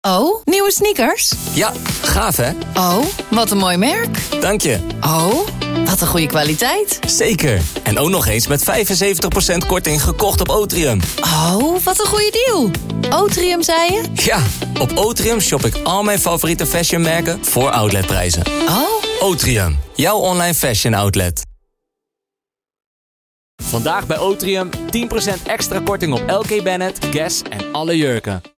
Oh, nieuwe sneakers? Ja, gaaf hè? Oh, wat een mooi merk. Dank je. Oh, wat een goede kwaliteit. Zeker. En ook nog eens met 75% korting gekocht op Otrium. Oh, wat een goede deal. Otrium, zei je? Ja, op Otrium shop ik al mijn favoriete fashionmerken voor outletprijzen. Oh. Otrium, jouw online fashion outlet. Vandaag bij Otrium 10% extra korting op LK Bennett, Guess en alle jurken.